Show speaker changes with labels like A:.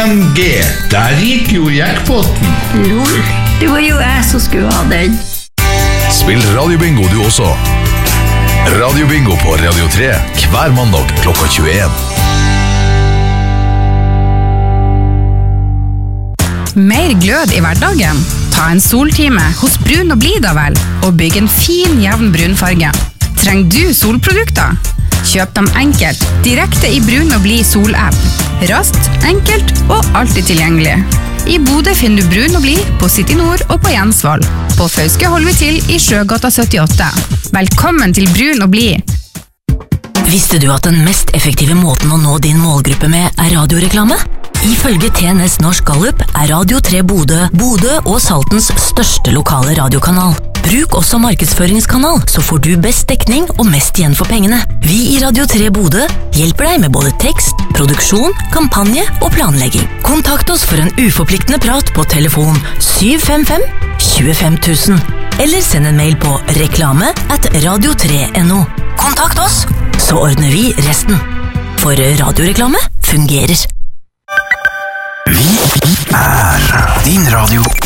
A: 1G. Der gikk jo jackpotten.
B: Lol, det var jo jeg som skulle ha den.
C: Spill radiobingo du også. Radiobingo på Radio 3 hver mandag klokka 21.
D: Mer glød i hverdagen? Ta en soltime hos Brun og Blid da vel, og bygg en fin, jevn brunfarge. Trenger du solprodukter? Kjøp dem enkelt, direkte i Brun og Blid sol-app. Raskt, enkelt og alltid tilgjengelig. I Bodø finner du Brun og Blid på City Nord og på Jensvoll. På Fauske holder vi til i Sjøgata 78. Velkommen til Brun og Blid.
E: Visste du at den mest effektive måten å nå din målgruppe med er radioreklame? Ifølge TNS Norsk Gallup er Radio 3 Bodø og Saltens største lokale radiokanal. Bruk også markedsføringskanal, så får du best dekning og mest igjen for pengene. Vi i Radio 3 Bodø hjelper deg med både tekst, produksjon, kampanje og planlegging. Kontakt oss for en uforpliktende prat på telefon 755-25 000, eller send en mail på reklame@radio3.no. Kontakt oss, så ordner vi resten. For radioreklame fungerer.
F: Vi er din radio.